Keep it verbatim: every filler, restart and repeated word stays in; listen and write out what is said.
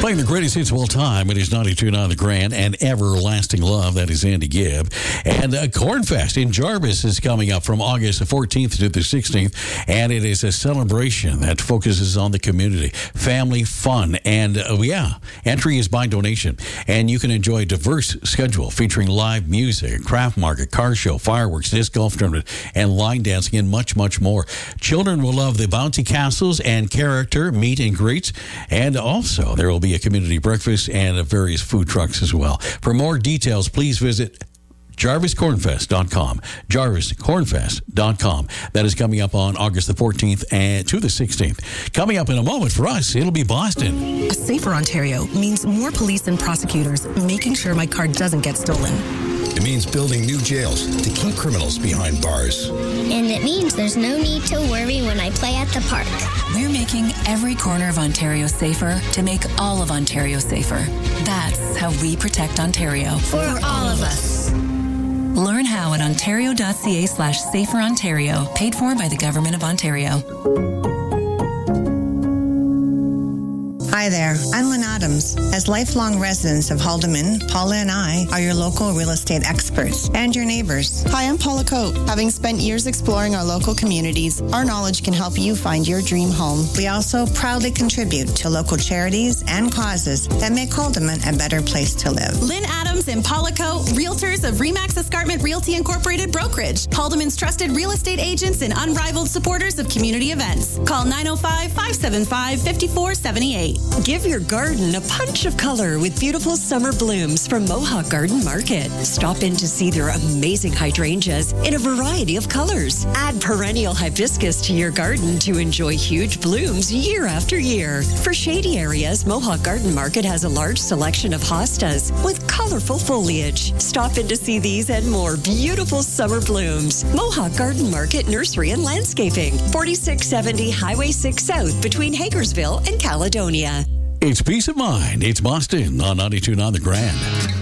Playing the greatest hits of all time, it is ninety-two point nine The Grand and Everlasting Love. That is Andy Gibb. And uh, Cornfest in Jarvis is coming up from August the fourteenth to the sixteenth, and it is a celebration that focuses on the community, family, fun, and uh, yeah, entry is by donation. And you can enjoy a diverse schedule featuring live music, craft market, car show, fireworks, disc golf tournament, and line dancing, and much, much more. Children will love the bouncy castles and character meet and greets, and also there will be a community breakfast and various food trucks as well. For more details, please visit jarvis cornfest dot com. jarvis cornfest dot com. That is coming up on August the fourteenth and to the sixteenth. Coming up in a moment for us, it'll be Boston. A safer Ontario means more police and prosecutors making sure my car doesn't get stolen. It means building new jails to keep criminals behind bars. And it means there's no need to worry when I play at the park. We're making every corner of Ontario safer to make all of Ontario safer. That's how we protect Ontario. For all of us. Learn how at ontario.ca slash safer Ontario. Paid for by the Government of Ontario. Hi there, I'm Lynn Adams. As lifelong residents of Haldeman, Paula and I are your local real estate experts and your neighbors. Hi, I'm Paula Coate. Having spent years exploring our local communities, our knowledge can help you find your dream home. We also proudly contribute to local charities and causes that make Haldeman a better place to live. Lynn Adams and Paula Coate, realtors of Remax Escarpment Realty Incorporated Brokerage, Haldeman's trusted real estate agents and unrivaled supporters of community events. Call nine oh five, five seven five, five four seven eight. Give your garden a punch of color with beautiful summer blooms from Mohawk Garden Market. Stop in to see their amazing hydrangeas in a variety of colors. Add perennial hibiscus to your garden to enjoy huge blooms year after year. For shady areas, Mohawk Garden Market has a large selection of hostas with colorful foliage. Stop in to see these and more beautiful summer blooms. Mohawk Garden Market Nursery and Landscaping, forty-six seventy Highway six South between Hagersville and Caledonia. It's peace of mind. It's Boston on ninety-two point nine The Grand.